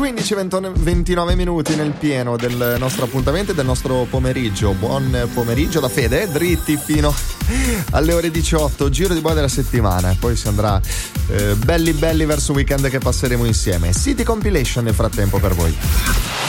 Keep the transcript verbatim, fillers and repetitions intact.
quindici e ventinove minuti nel pieno del nostro appuntamento e del nostro pomeriggio. Buon pomeriggio da Fede, dritti fino alle ore diciotto, giro di boa della settimana, e poi si andrà eh, belli belli verso il weekend che passeremo insieme. City Compilation nel frattempo per voi.